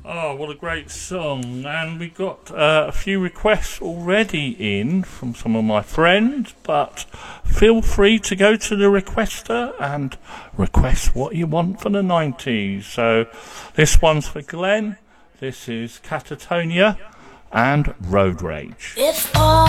Oh, what a great song. And we got a few requests already in from some of my friends, but feel free to go to the requester and request what you want for the 90s. So this one's for Glenn. This is Catatonia and Road Rage. If all